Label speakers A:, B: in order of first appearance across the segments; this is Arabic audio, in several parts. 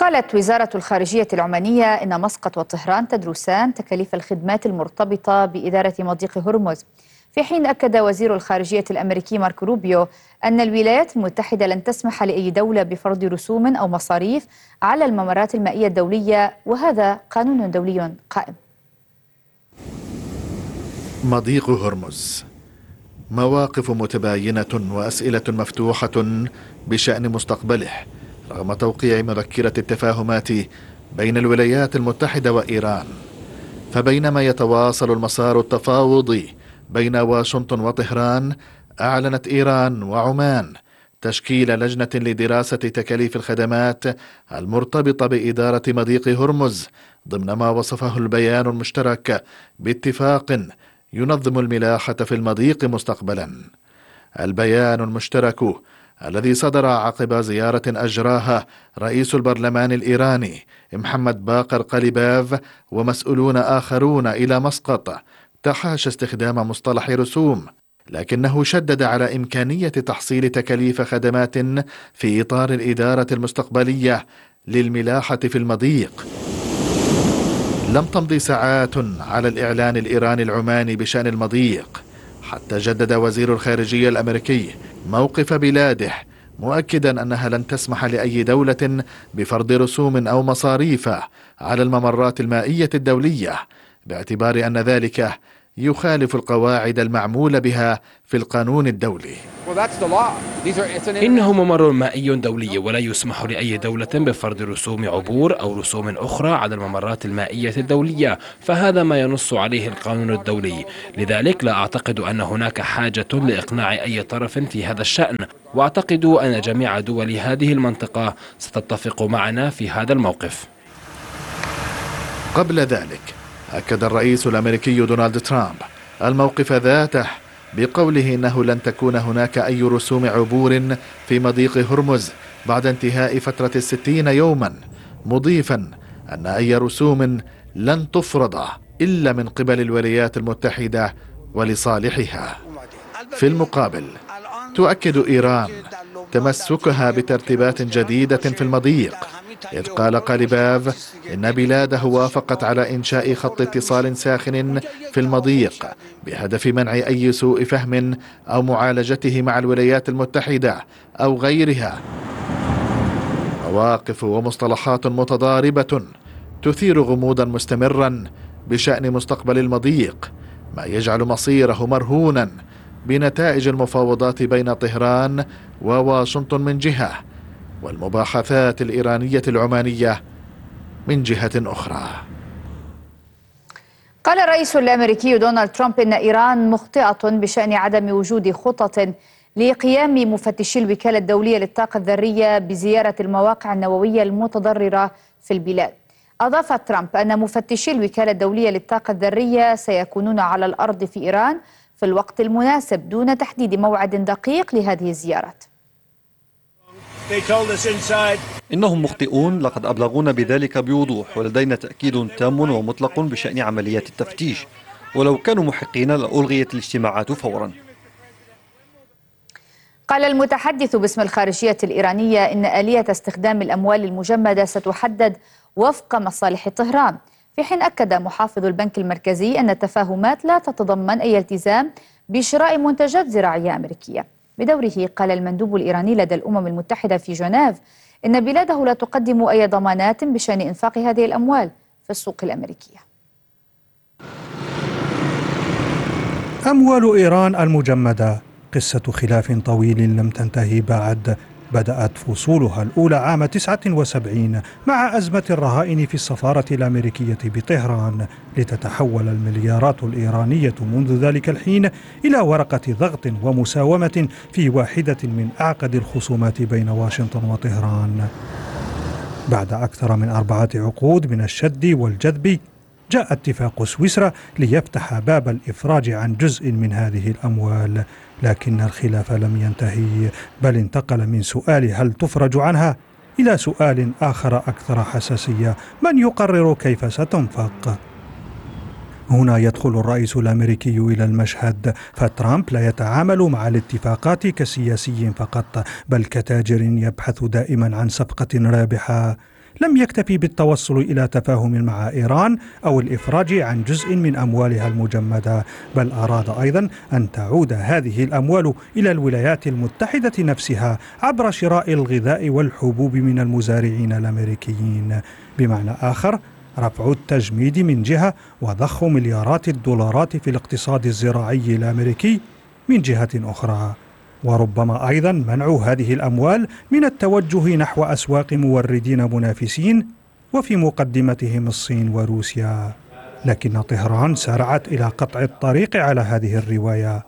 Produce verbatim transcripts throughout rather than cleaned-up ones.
A: قالت وزارة الخارجية العمانية إن مسقط وطهران تدرسان تكاليف الخدمات المرتبطة بإدارة مضيق هرمز، في حين أكد وزير الخارجية الأمريكي ماركو روبيو أن الولايات المتحدة لن تسمح لأي دولة بفرض رسوم أو مصاريف على الممرات المائية الدولية، وهذا قانون دولي قائم.
B: مضيق هرمز، مواقف متباينة وأسئلة مفتوحة بشأن مستقبله رغم توقيع مذكرة التفاهمات بين الولايات المتحدة وإيران. فبينما يتواصل المسار التفاوضي بين واشنطن وطهران، أعلنت إيران وعمان تشكيل لجنة لدراسة تكاليف الخدمات المرتبطة بإدارة مضيق هرمز ضمن ما وصفه البيان المشترك باتفاق ينظم الملاحة في المضيق مستقبلا. البيان المشترك الذي صدر عقب زيارة أجراها رئيس البرلمان الإيراني محمد باقر قليباف ومسؤولون آخرون إلى مسقط تحاشى استخدام مصطلح رسوم، لكنه شدد على إمكانية تحصيل تكاليف خدمات في إطار الإدارة المستقبلية للملاحة في المضيق. لم تمضي ساعات على الإعلان الإيراني العماني بشأن المضيق حتى جدد وزير الخارجية الأمريكي موقف بلاده، مؤكدا أنها لن تسمح لأي دولة بفرض رسوم أو مصاريف على الممرات المائية الدولية، باعتبار أن ذلك يخالف القواعد المعمول بها في القانون الدولي.
C: إنه ممر مائي دولي ولا يسمح لأي دولة بفرض رسوم عبور أو رسوم أخرى على الممرات المائية الدولية، فهذا ما ينص عليه القانون الدولي. لذلك لا أعتقد أن هناك حاجة لإقناع أي طرف في هذا الشأن، وأعتقد أن جميع دول هذه المنطقة ستتفق معنا في هذا الموقف.
B: قبل ذلك أكد الرئيس الأمريكي دونالد ترامب الموقف ذاته بقوله إنه لن تكون هناك أي رسوم عبور في مضيق هرمز بعد انتهاء فترة الستين يوما، مضيفا أن أي رسوم لن تفرض إلا من قبل الولايات المتحدة ولصالحها. في المقابل تؤكد إيران تمسكها بترتيبات جديدة في المضيق، إذ قال قليباف إن بلاده وافقت على إنشاء خط اتصال ساخن في المضيق بهدف منع أي سوء فهم أو معالجته مع الولايات المتحدة أو غيرها. مواقف ومصطلحات متضاربة تثير غموضا مستمرا بشأن مستقبل المضيق، ما يجعل مصيره مرهونا بنتائج المفاوضات بين طهران وواشنطن من جهة، والمباحثات الإيرانية العمانية من جهة أخرى.
A: قال الرئيس الأمريكي دونالد ترامب إن إيران مخطئة بشأن عدم وجود خطط لقيام مفتشي الوكالة الدولية للطاقة الذرية بزيارة المواقع النووية المتضررة في البلاد. أضاف ترامب أن مفتشي الوكالة الدولية للطاقة الذرية سيكونون على الأرض في إيران في الوقت المناسب دون تحديد موعد دقيق لهذه الزيارات.
D: إنهم مخطئون، لقد أبلغونا بذلك بوضوح، ولدينا تأكيد تام ومطلق بشأن عمليات التفتيش، ولو كانوا محقين لألغيت الاجتماعات فورا.
A: قال المتحدث باسم الخارجية الإيرانية إن آلية استخدام الأموال المجمدة ستحدد وفق مصالح طهران، في حين أكد محافظ البنك المركزي أن التفاهمات لا تتضمن أي التزام بشراء منتجات زراعية أمريكية. بدوره قال المندوب الإيراني لدى الأمم المتحدة في جنيف إن بلاده لا تقدم أي ضمانات بشأن إنفاق هذه الأموال في السوق الأمريكية.
E: أموال إيران المجمدة قصة خلاف طويل لم تنتهي بعد. بدأت فصولها الأولى عام تسعة وسبعين مع أزمة الرهائن في السفارة الأمريكية بطهران، لتتحول المليارات الإيرانية منذ ذلك الحين إلى ورقة ضغط ومساومة في واحدة من أعقد الخصومات بين واشنطن وطهران. بعد أكثر من أربعة عقود من الشد والجذب، جاء اتفاق سويسرا ليفتح باب الإفراج عن جزء من هذه الأموال، لكن الخلاف لم ينتهي، بل انتقل من سؤال هل تفرج عنها إلى سؤال آخر أكثر حساسية: من يقرر كيف ستنفق؟ هنا يدخل الرئيس الأمريكي إلى المشهد، فترامب لا يتعامل مع الاتفاقات كسياسي فقط، بل كتاجر يبحث دائما عن صفقة رابحة. لم يكتفي بالتوصل إلى تفاهم مع إيران أو الإفراج عن جزء من أموالها المجمدة، بل أراد أيضا أن تعود هذه الأموال إلى الولايات المتحدة نفسها عبر شراء الغذاء والحبوب من المزارعين الأمريكيين. بمعنى آخر، رفع التجميد من جهة وضخ مليارات الدولارات في الاقتصاد الزراعي الأمريكي من جهة أخرى، وربما أيضا منع هذه الأموال من التوجه نحو أسواق موردين منافسين وفي مقدمتهم الصين وروسيا. لكن طهران سارعت إلى قطع الطريق على هذه الرواية.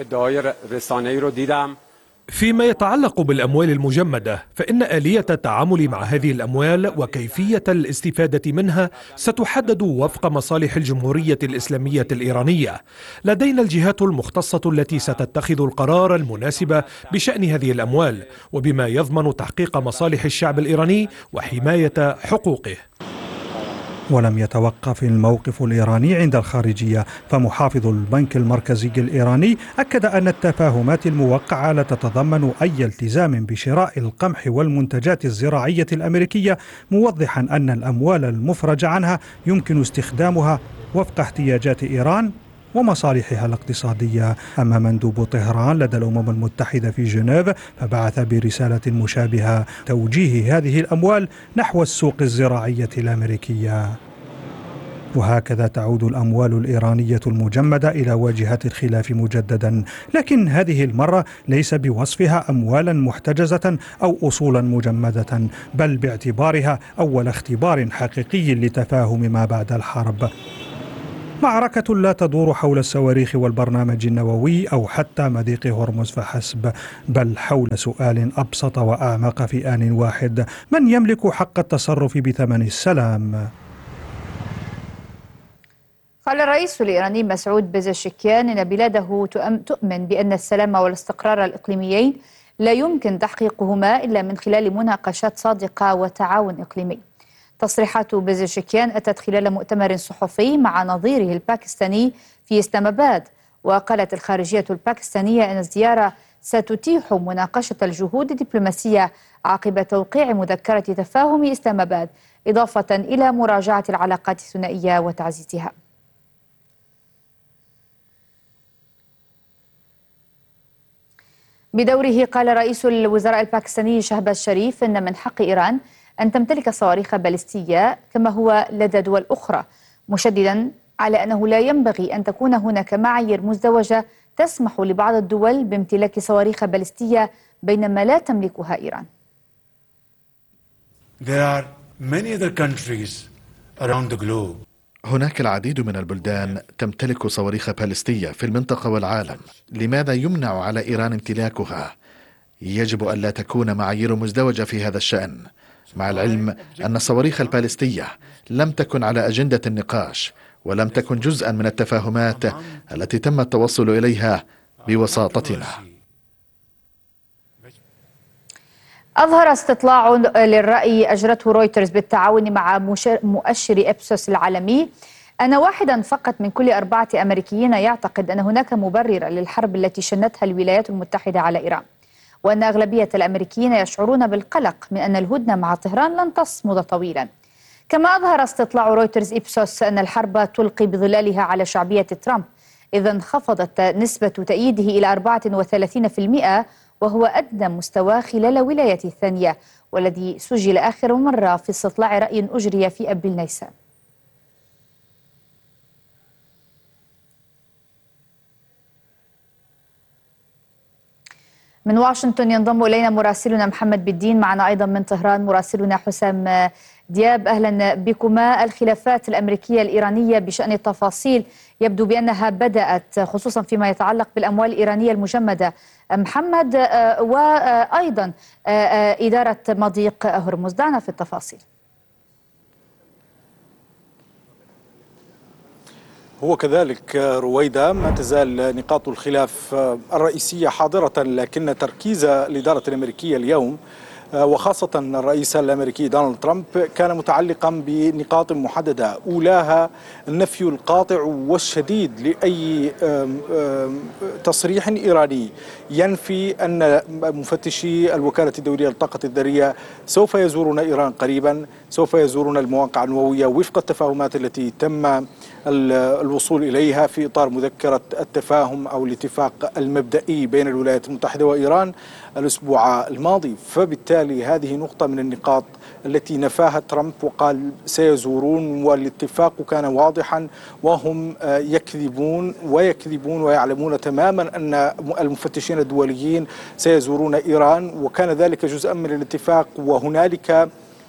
F: فيما يتعلق بالأموال المجمدة، فإن آلية التعامل مع هذه الأموال وكيفية الاستفادة منها ستحدد وفق مصالح الجمهورية الإسلامية الإيرانية. لدينا الجهات المختصة التي ستتخذ القرار المناسب بشأن هذه الأموال، وبما يضمن تحقيق مصالح الشعب الإيراني وحماية حقوقه.
E: ولم يتوقف الموقف الإيراني عند الخارجية، فمحافظ البنك المركزي الإيراني أكد أن التفاهمات الموقعة لا تتضمن أي التزام بشراء القمح والمنتجات الزراعية الأمريكية، موضحا أن الأموال المفرج عنها يمكن استخدامها وفق احتياجات إيران ومصالحها الاقتصادية. أما مندوب طهران لدى الأمم المتحدة في جنيف فبعث برسالة مشابهة توجيه هذه الأموال نحو السوق الزراعية الأمريكية. وهكذا تعود الأموال الإيرانية المجمدة إلى واجهة الخلاف مجددا، لكن هذه المرة ليس بوصفها أموالا محتجزة أو أصولا مجمدة، بل باعتبارها أول اختبار حقيقي لتفاهم ما بعد الحرب. معركة لا تدور حول الصواريخ والبرنامج النووي أو حتى مضيق هرمز فحسب، بل حول سؤال أبسط وأعمق في آن واحد: من يملك حق التصرف بثمن السلام؟
A: قال الرئيس الإيراني مسعود بيزشكيان إن بلاده تؤمن بأن السلام والاستقرار الإقليميين لا يمكن تحقيقهما إلا من خلال مناقشات صادقة وتعاون إقليمي. تصريحات بيزشكيان أتت خلال مؤتمر صحفي مع نظيره الباكستاني في إسلام آباد، وقالت الخارجية الباكستانية أن الزيارة ستتيح مناقشة الجهود الدبلوماسية عقب توقيع مذكرة تفاهم إسلام آباد، إضافة إلى مراجعة العلاقات الثنائية وتعزيزها. بدوره قال رئيس الوزراء الباكستاني شهباز شريف إن من حق إيران أن تمتلك صواريخ باليستية كما هو لدى دول أخرى، مشددا على أنه لا ينبغي أن تكون هناك معايير مزدوجة تسمح لبعض الدول بامتلاك صواريخ باليستية بينما لا تملكها إيران.
G: There are many other countries around the globe.
B: هناك العديد من البلدان تمتلك صواريخ باليستية في المنطقة والعالم، لماذا يمنع على إيران امتلاكها؟ يجب أن لا تكون معايير مزدوجة في هذا الشأن، مع العلم أن الصواريخ الباليستية لم تكن على أجندة النقاش ولم تكن جزءا من التفاهمات التي تم التوصل إليها بوساطتنا.
A: أظهر استطلاع للرأي أجرته رويترز بالتعاون مع مؤشر إبسوس العالمي أن واحدا فقط من كل أربعة أمريكيين يعتقد أن هناك مبرر للحرب التي شنتها الولايات المتحدة على إيران، وأن أغلبية الأمريكيين يشعرون بالقلق من أن الهدنة مع طهران لن تصمد طويلا. كما أظهر استطلاع رويترز إبسوس أن الحرب تلقي بظلالها على شعبية ترامب، إذا انخفضت نسبة تأييده إلى أربعة وثلاثين بالمئة، وهو أدنى مستوى خلال ولايته الثانية، والذي سجل آخر مرة في استطلاع رأي أجري في أبريل نيسان. من واشنطن ينضم إلينا مراسلنا محمد بالدين، معنا أيضا من طهران مراسلنا حسام دياب. أهلا بكما. الخلافات الأمريكية الإيرانية بشأن التفاصيل يبدو بأنها بدأت، خصوصا فيما يتعلق بالأموال الإيرانية المجمدة محمد، وأيضا إدارة مضيق هرمز. دعنا في التفاصيل.
H: هو كذلك رويدة، ما تزال نقاط الخلاف الرئيسية حاضرة، لكن تركيز الإدارة الأمريكية اليوم وخاصة الرئيس الأمريكي دونالد ترامب كان متعلقا بنقاط محددة، أولاها النفي القاطع والشديد لأي تصريح إيراني ينفي أن مفتشي الوكالة الدولية للطاقة الذرية سوف يزورون إيران قريبا، سوف يزورون المواقع النووية وفق التفاهمات التي تم الوصول إليها في إطار مذكرة التفاهم أو الاتفاق المبدئي بين الولايات المتحدة وإيران الأسبوع الماضي. فبالتالي هذه نقطة من النقاط التي نفاها ترامب وقال سيزورون، والاتفاق كان واضحا، وهم يكذبون ويكذبون ويعلمون تماما أن المفتشين الدوليين سيزورون إيران، وكان ذلك جزءا من الاتفاق، وهنالك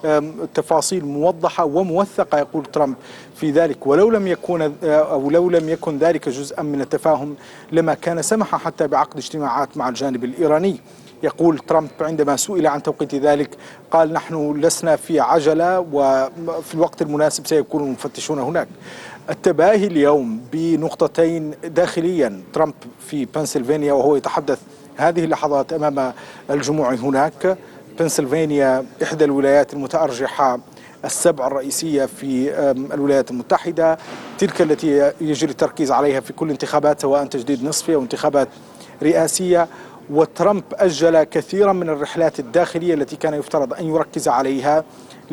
H: تفاصيل موضحة وموثقة يقول ترامب في ذلك، ولو لم يكن أو لو لم يكن ذلك جزءا من التفاهم لما كان سمح حتى بعقد اجتماعات مع الجانب الإيراني. يقول ترامب عندما سئل عن توقيت ذلك قال نحن لسنا في عجلة، وفي الوقت المناسب سيكون المفتشون هناك. التباهي اليوم بنقطتين داخليا، ترامب في بنسلفانيا وهو يتحدث هذه اللحظات أمام الجموع هناك. بنسلفانيا إحدى الولايات المتأرجحة السبع الرئيسية في الولايات المتحدة، تلك التي يجري التركيز عليها في كل انتخابات سواء تجديد نصفي أو انتخابات رئاسية. وترامب أجل كثيرا من الرحلات الداخلية التي كان يفترض أن يركز عليها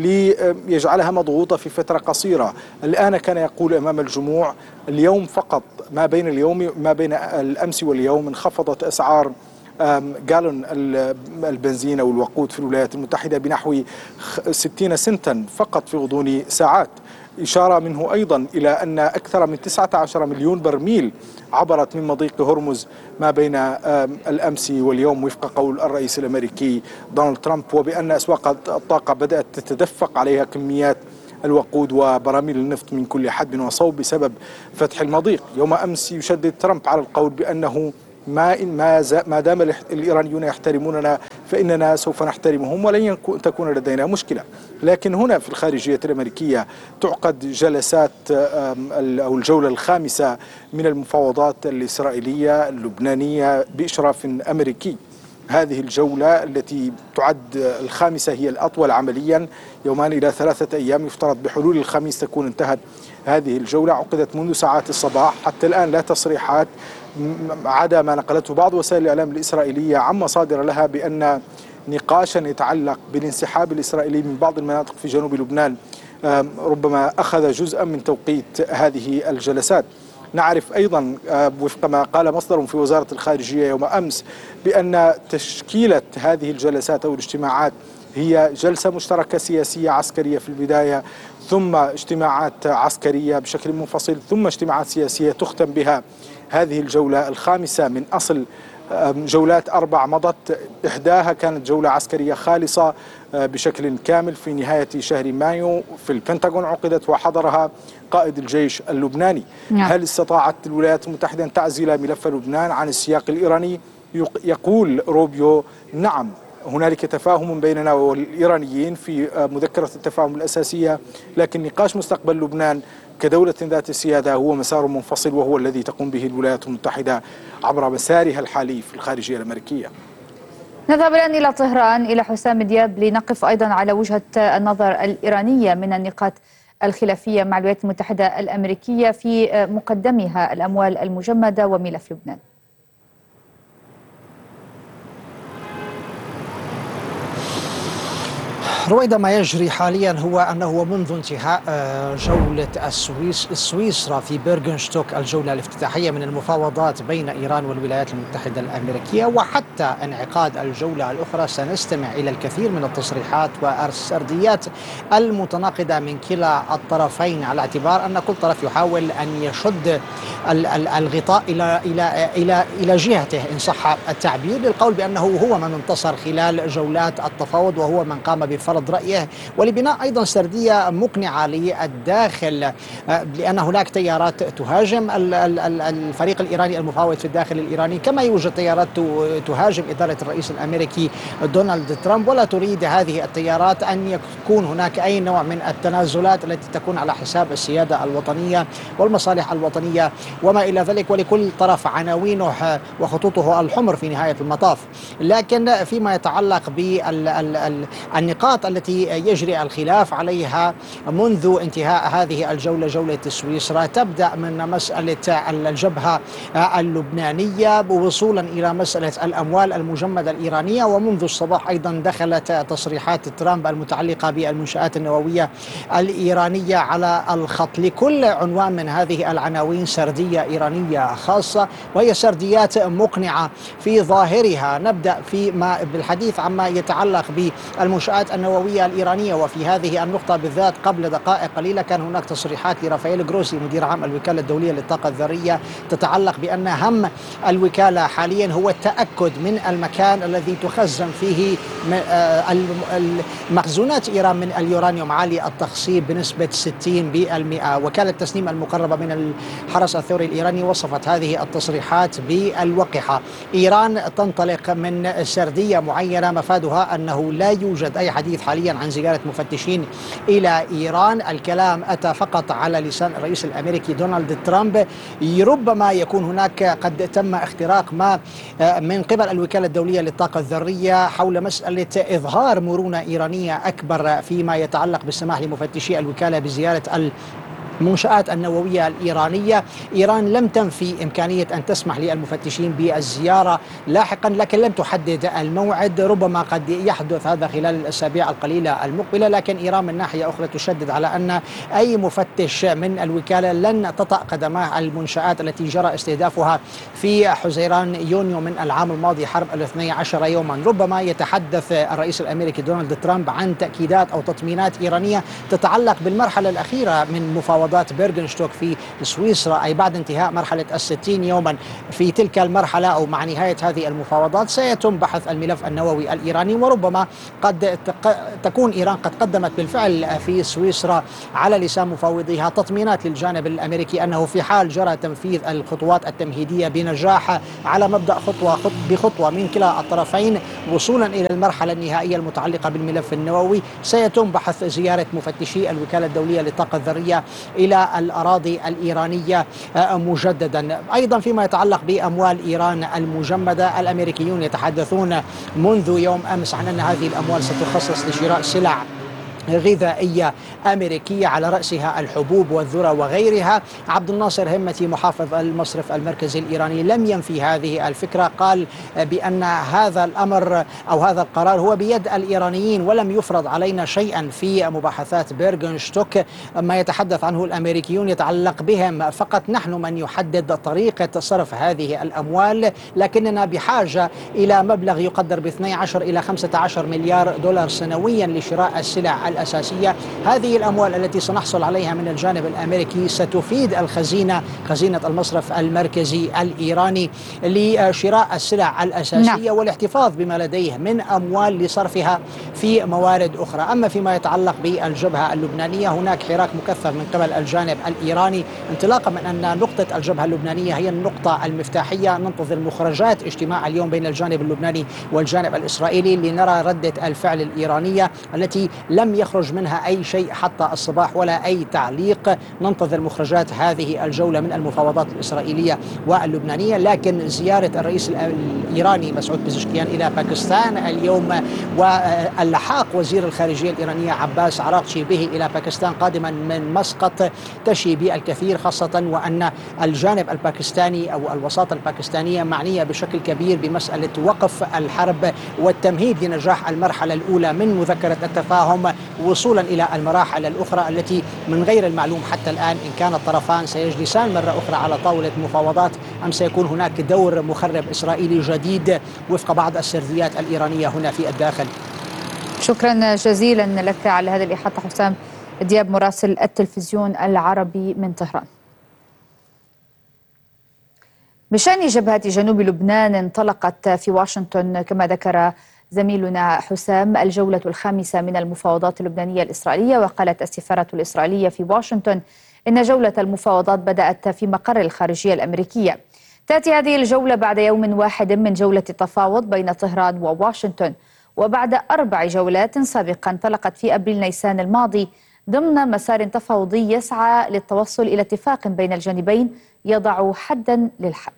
H: ليجعلها مضغوطة في فترة قصيرة. الآن كان يقول أمام الجموع اليوم فقط، ما بين اليوم ما بين الأمس واليوم انخفضت أسعار جالون البنزين أو الوقود في الولايات المتحدة بنحو ستين سنتا فقط في غضون ساعات. إشارة منه أيضا إلى أن أكثر من تسعة عشر مليون برميل عبرت من مضيق هرمز ما بين الأمس واليوم وفق قول الرئيس الأمريكي دونالد ترامب، وبأن أسواق الطاقة بدأت تتدفق عليها كميات الوقود وبراميل النفط من كل حدب وصوب بسبب فتح المضيق. يوم أمس يشدد ترامب على القول بأنه ما ما ما دام الإيرانيون يحترموننا فإننا سوف نحترمهم ولن تكون لدينا مشكلة. لكن هنا في الخارجية الأمريكية تعقد جلسات أو الجولة الخامسة من المفاوضات الإسرائيلية اللبنانية بإشراف أمريكي. هذه الجولة التي تعد الخامسة هي الأطول عمليا، يومان إلى ثلاثة أيام، يفترض بحلول الخميس تكون انتهت هذه الجولة. عقدت منذ ساعات الصباح، حتى الآن لا تصريحات عدا ما نقلته بعض وسائل الإعلام الإسرائيلية عن مصادر لها بأن نقاشا يتعلق بالانسحاب الإسرائيلي من بعض المناطق في جنوب لبنان ربما أخذ جزءا من توقيت هذه الجلسات. نعرف أيضا وفق ما قال مصدر في وزارة الخارجية يوم أمس بأن تشكيلة هذه الجلسات أو الاجتماعات هي جلسة مشتركة سياسية عسكرية في البداية، ثم اجتماعات عسكرية بشكل منفصل، ثم اجتماعات سياسية تختم بها هذه الجولة الخامسة من أصل جولات أربع مضت. إحداها كانت جولة عسكرية خالصة بشكل كامل في نهاية شهر مايو في البنتاغون، عقدت وحضرها قائد الجيش اللبناني. نعم. هل استطاعت الولايات المتحدة أن تعزل ملف لبنان عن السياق الإيراني؟ يقول روبيو نعم، هنالك تفاهم بيننا والإيرانيين في مذكرة التفاهم الأساسية، لكن نقاش مستقبل لبنان كدولة ذات السيادة هو مسار منفصل، وهو الذي تقوم به الولايات المتحدة عبر مسارها الحالي في الخارجية الأمريكية.
A: نذهب الآن إلى طهران إلى حسام دياب لنقف أيضا على وجهة النظر الإيرانية من النقاط الخلافية مع الولايات المتحدة الأمريكية في مقدمها الأموال المجمدة وملف لبنان.
I: رويدا، ما يجري حاليا هو أنه منذ انتهاء جولة السويس سويسرا في بيرغنشتوك، الجولة الافتتاحية من المفاوضات بين إيران والولايات المتحدة الأمريكية، وحتى انعقاد الجولة الأخرى سنستمع إلى الكثير من التصريحات والسرديات المتناقضة من كلا الطرفين، على اعتبار أن كل طرف يحاول أن يشد الغطاء إلى إلى إلى إلى جهته إن صح التعبير، للقول بأنه هو من انتصر خلال جولات التفاوض وهو من قام بفرض فرض رأيه ولبناء أيضا سردية مقنعة للداخل، لأن هناك تيارات تهاجم الفريق الإيراني المفاوض في الداخل الإيراني، كما يوجد تيارات تهاجم إدارة الرئيس الأمريكي دونالد ترامب، ولا تريد هذه التيارات أن يكون هناك أي نوع من التنازلات التي تكون على حساب السيادة الوطنية والمصالح الوطنية وما إلى ذلك، ولكل طرف عناوينه وخطوطه الحمر في نهاية المطاف. لكن فيما يتعلق بالنقاط التي يجري الخلاف عليها منذ انتهاء هذه الجولة، جولة سويسرا، تبدأ من مسألة الجبهة اللبنانية وصولا إلى مسألة الأموال المجمدة الإيرانية، ومنذ الصباح أيضا دخلت تصريحات ترامب المتعلقة بالمنشآت النووية الإيرانية على الخط. لكل عنوان من هذه العناوين سردية إيرانية خاصة، وهي سرديات مقنعة في ظاهرها. نبدأ فيما بالحديث عما يتعلق بالمنشآت النووية الإيرانية، وفي هذه النقطة بالذات قبل دقائق قليلة كان هناك تصريحات لرافائيل جروسي مدير عام الوكالة الدولية للطاقة الذرية تتعلق بأن هم الوكالة حاليا هو التأكد من المكان الذي تخزن فيه مخزونات إيران من اليورانيوم عالي التخصيب بنسبة ستين بالمئة. وكالة تسنيم المقربة من الحرس الثوري الإيراني وصفت هذه التصريحات بالوقحة. إيران تنطلق من سردية معينة مفادها أنه لا يوجد أي حديث حاليا عن زيارة مفتشين إلى إيران. الكلام أتى فقط على لسان الرئيس الأمريكي دونالد ترامب. ربما يكون هناك قد تم اختراق ما من قبل الوكالة الدولية للطاقة الذرية حول مسألة إظهار مرونة إيرانية أكبر فيما يتعلق بالسماح لمفتشي الوكالة بزيارة المنشآت النووية الإيرانية. إيران لم تنفي إمكانية أن تسمح للمفتشين بالزيارة لاحقا، لكن لم تحدد الموعد. ربما قد يحدث هذا خلال الأسابيع القليلة المقبلة، لكن إيران من ناحية أخرى تشدد على أن أي مفتش من الوكالة لن تطأ قدماه المنشآت التي جرى استهدافها في حزيران يونيو من العام الماضي حرب الاثني عشر يوما. ربما يتحدث الرئيس الأمريكي دونالد ترامب عن تأكيدات أو تطمينات إيرانية تتعلق بالمرحلة الأخيرة من مفاوضات بيرغنشتوك في سويسرا، أي بعد انتهاء مرحلة الستين يوما. في تلك المرحلة أو مع نهاية هذه المفاوضات سيتم بحث الملف النووي الإيراني، وربما قد تكون إيران قد قدمت بالفعل في سويسرا على لسان مفاوضيها تطمينات للجانب الأمريكي أنه في حال جرى تنفيذ الخطوات التمهيدية بنجاح على مبدأ خطوة بخطوة من كلا الطرفين وصولا إلى المرحلة النهائية المتعلقة بالملف النووي، سيتم بحث زيارة مفتشي الوكالة الدولية للطاقة الذرية إلى الأراضي الإيرانية مجددا. أيضا فيما يتعلق بأموال إيران المجمدة، الأمريكيون يتحدثون منذ يوم أمس عن أن هذه الأموال ستخصص لشراء سلع غذائية أمريكية على رأسها الحبوب والذرة وغيرها. عبد الناصر همتي محافظ المصرف المركزي الإيراني لم ينفي هذه الفكرة، قال بأن هذا الأمر أو هذا القرار هو بيد الإيرانيين ولم يفرض علينا شيئا في مباحثات بيرغنشتوك. ما يتحدث عنه الأمريكيون يتعلق بهم فقط، نحن من يحدد طريقة صرف هذه الأموال، لكننا بحاجة إلى مبلغ يقدر ب اثني عشر إلى خمسة عشر مليار دولار سنويا لشراء السلع الأساسية. هذه الأموال التي سنحصل عليها من الجانب الأمريكي ستفيد الخزينة، خزينة المصرف المركزي الإيراني، لشراء السلع الأساسية نعم. والاحتفاظ بما لديه من أموال لصرفها في موارد أخرى. أما فيما يتعلق بالجبهة اللبنانية هناك حراك مكثف من قبل الجانب الإيراني، انطلاقا من أن نقطة الجبهة اللبنانية هي النقطة المفتاحية. ننتظر مخرجات اجتماع اليوم بين الجانب اللبناني والجانب الإسرائيلي لنرى ردة الفعل الإيرانية التي لم يخرج منها أي شيء حتى الصباح ولا أي تعليق. ننتظر مخرجات هذه الجولة من المفاوضات الإسرائيلية واللبنانية. لكن زيارة الرئيس الإيراني مسعود بزشكيان إلى باكستان اليوم واللحاق وزير الخارجية الإيرانية عباس عراقشي به إلى باكستان قادما من مسقط تشي بالكثير، خاصة وأن الجانب الباكستاني أو الوساطة الباكستانية معنية بشكل كبير بمسألة وقف الحرب والتمهيد لنجاح المرحلة الأولى من مذكرة التفاهم وصولا إلى المراحل الأخرى التي من غير المعلوم حتى الآن إن كان الطرفان سيجلسان مرة أخرى على طاولة مفاوضات أم سيكون هناك دور مخرب إسرائيلي جديد وفق بعض السرديات الإيرانية هنا في الداخل.
A: شكرا جزيلا لك على هذه الإحاطة حسام دياب مراسل التلفزيون العربي من طهران. بشأن جبهة جنوب لبنان انطلقت في واشنطن كما ذكر زميلنا حسام، الجولة الخامسة من المفاوضات اللبنانية الإسرائيلية، وقالت السفارة الإسرائيلية في واشنطن إن جولة المفاوضات بدأت في مقر الخارجية الأمريكية. تأتي هذه الجولة بعد يوم واحد من جولة التفاوض بين طهران وواشنطن، وبعد أربع جولات سابقا انطلقت في أبريل نيسان الماضي ضمن مسار تفاوضي يسعى للتوصل إلى اتفاق بين الجانبين يضع حدا للحرب.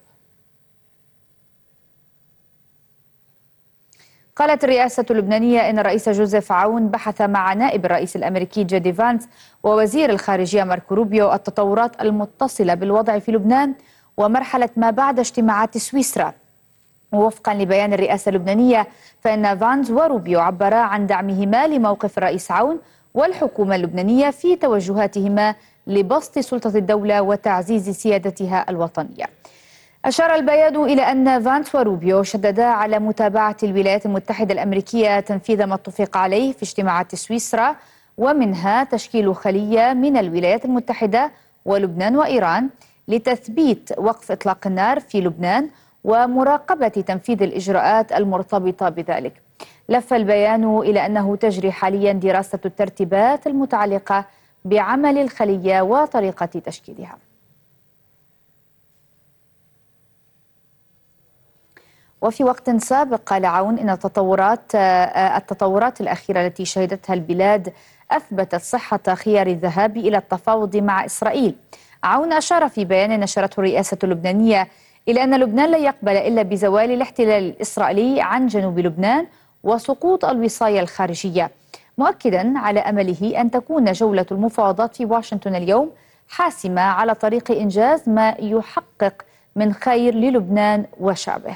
A: قالت الرئاسة اللبنانية إن الرئيس جوزيف عون بحث مع نائب الرئيس الأمريكي جي دي فانس ووزير الخارجية ماركو روبيو التطورات المتصلة بالوضع في لبنان ومرحلة ما بعد اجتماعات سويسرا. ووفقا لبيان الرئاسة اللبنانية فإن فانس وروبيو عبرا عن دعمهما لموقف الرئيس عون والحكومة اللبنانية في توجهاتهما لبسط سلطة الدولة وتعزيز سيادتها الوطنية. أشار البيان إلى أن فانس وروبيو شددا على متابعة الولايات المتحدة الأمريكية تنفيذ ما اتفق عليه في اجتماعات سويسرا، ومنها تشكيل خلية من الولايات المتحدة ولبنان وإيران لتثبيت وقف إطلاق النار في لبنان ومراقبة تنفيذ الإجراءات المرتبطة بذلك. لف البيان إلى أنه تجري حاليا دراسة الترتيبات المتعلقة بعمل الخلية وطريقة تشكيلها. وفي وقت سابق قال عون إن التطورات التطورات الأخيرة التي شهدتها البلاد أثبتت صحة خيار الذهاب إلى التفاوض مع إسرائيل. عون أشار في بيان نشرته الرئاسة اللبنانية إلى أن لبنان لا يقبل إلا بزوال الاحتلال الإسرائيلي عن جنوب لبنان وسقوط الوصاية الخارجية، مؤكدا على أمله أن تكون جولة المفاوضات في واشنطن اليوم حاسمة على طريق إنجاز ما يحقق من خير للبنان وشعبه.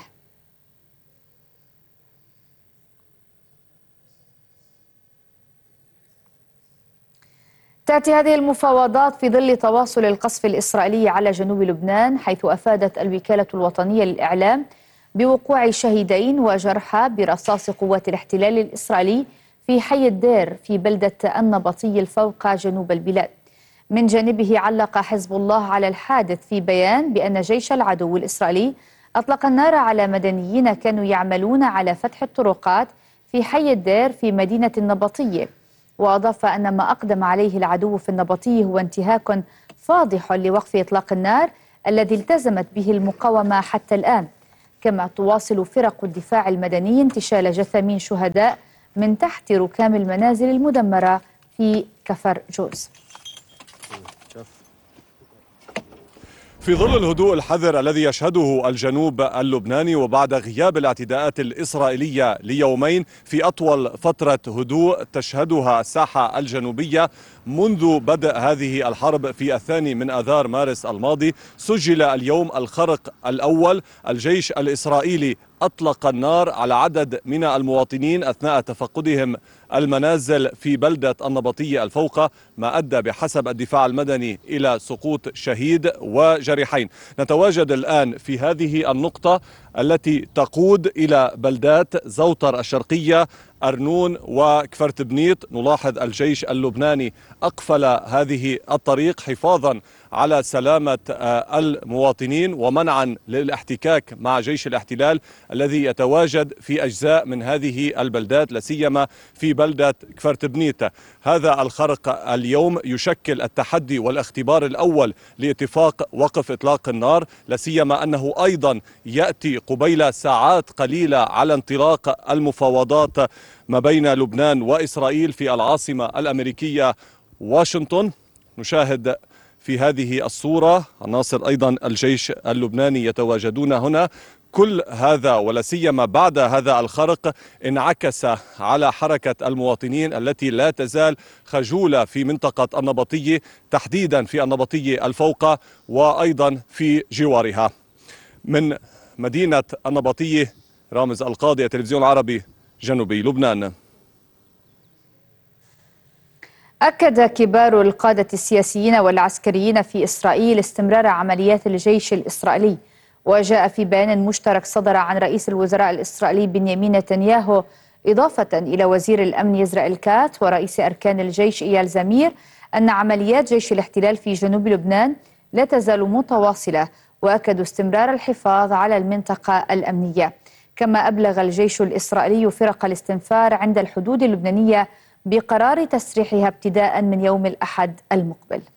A: تأتي هذه المفاوضات في ظل تواصل القصف الإسرائيلي على جنوب لبنان، حيث أفادت الوكالة الوطنية للإعلام بوقوع شهيدين وجرحى برصاص قوات الاحتلال الإسرائيلي في حي الدير في بلدة النبطي الفوق جنوب البلاد. من جانبه علق حزب الله على الحادث في بيان بأن جيش العدو الإسرائيلي أطلق النار على مدنيين كانوا يعملون على فتح الطرقات في حي الدير في مدينة النبطية، وأضاف أن ما أقدم عليه العدو في النبطي هو انتهاك فاضح لوقف إطلاق النار الذي التزمت به المقاومة حتى الآن. كما تواصل فرق الدفاع المدني انتشال جثامين شهداء من تحت ركام المنازل المدمرة في كفر جوز.
J: في ظل الهدوء الحذر الذي يشهده الجنوب اللبناني وبعد غياب الاعتداءات الإسرائيلية ليومين في أطول فترة هدوء تشهدها الساحة الجنوبية منذ بدء هذه الحرب في الثاني من آذار مارس الماضي، سجل اليوم الخرق الأول. الجيش الإسرائيلي أطلق النار على عدد من المواطنين أثناء تفقدهم المنازل في بلدة النبطية الفوقة، ما أدى بحسب الدفاع المدني إلى سقوط شهيد وجريحين. نتواجد الآن في هذه النقطة التي تقود إلى بلدات زوطر الشرقية، أرنون وكفرت بنيط. نلاحظ الجيش اللبناني أقفل هذه الطريق حفاظا على سلامة المواطنين ومنعا للاحتكاك مع جيش الاحتلال الذي يتواجد في أجزاء من هذه البلدات، لاسيما في بلدة كفرت بنيط. هذا الخرق اليوم يشكل التحدي والاختبار الأول لاتفاق وقف إطلاق النار، لاسيما أنه أيضا يأتي قبيل ساعات قليلة على انطلاق المفاوضات ما بين لبنان وإسرائيل في العاصمة الأمريكية واشنطن. نشاهد في هذه الصورة عناصر أيضا الجيش اللبناني يتواجدون هنا. كل هذا ولا سيما بعد هذا الخرق انعكس على حركة المواطنين التي لا تزال خجولة في منطقة النبطية، تحديدا في النبطية الفوقة وأيضا في جوارها. من مدينة النبطية، رامز القاضي، التلفزيون العربي، جنوبي لبنان.
A: أكد كبار القادة السياسيين والعسكريين في إسرائيل استمرار عمليات الجيش الإسرائيلي. وجاء في بيان مشترك صدر عن رئيس الوزراء الإسرائيلي بنيامين نتنياهو إضافة إلى وزير الأمن يزرائيل كات ورئيس أركان الجيش إيال زمير أن عمليات جيش الاحتلال في جنوب لبنان لا تزال متواصلة، وأكدوا استمرار الحفاظ على المنطقة الأمنية. كما أبلغ الجيش الإسرائيلي فرق الاستنفار عند الحدود اللبنانية بقرار تسريحها ابتداء من يوم الأحد المقبل.